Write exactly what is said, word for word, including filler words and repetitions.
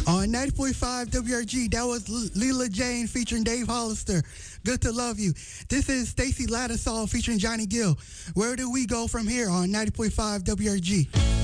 On ninety point five W R G, that was L- Leela Jane featuring Dave Hollister. Good to love you. This is Stacy Lattisaw featuring Johnny Gill. Where do we go from here on ninety point five W R G?